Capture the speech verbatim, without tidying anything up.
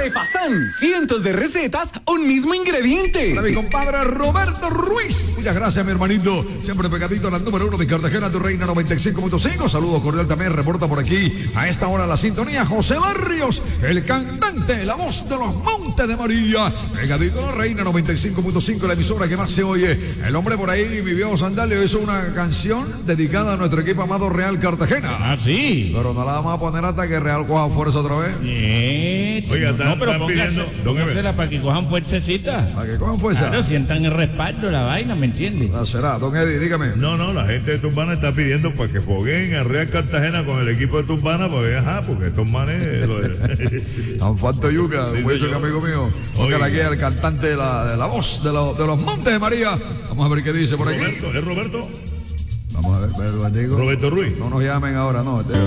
Arepasan, cientos de recetas, un mismo ingrediente. Para mi compadre Roberto Ruiz. Muchas gracias, mi hermanito. Siempre pegadito a la número uno de Cartagena, tu reina noventa y cinco punto cinco. Saludo cordial también, reporta por aquí a esta hora la sintonía José Barrios, el cantante, la voz de los Montes de María. Pegadito a la reina noventa y cinco punto cinco, la emisora que más se oye. El hombre por ahí, mi viejo Sandalio, hizo una canción dedicada a nuestro equipo amado Real Cartagena. Ah, sí. Pero no la vamos a poner hasta que Real coja fuerza otra vez. Eh, Oiga, no, están- pero están pidiendo- póngase, don Ever. póngasela para que cojan fuercecita. Para que cojan fuerza. Claro, sientan el respaldo, la vaina, ¿me entiendes? Ah, será, don Eddie, dígame. No, no, la gente de Tumbana está pidiendo para que fogueen a Real Cartagena con el equipo de Tumbana, pues ajá, porque estos manes... lo de- Tan falto yuca, Sí, como dice un señor. amigo mío. Póngale aquí al cantante de la, de la voz de, lo- de los Montes de María. Vamos a ver qué dice por aquí. Roberto, ¿es Roberto? Vamos a ver, Pedro, digo. Roberto Ruiz. No nos llamen ahora, no. Este-